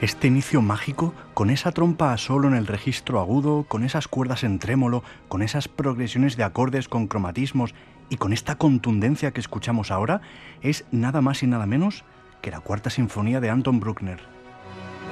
Este inicio mágico, con esa trompa a solo en el registro agudo, con esas cuerdas en trémolo, con esas progresiones de acordes con cromatismos y con esta contundencia que escuchamos ahora, es nada más y nada menos que la Cuarta Sinfonía de Anton Bruckner.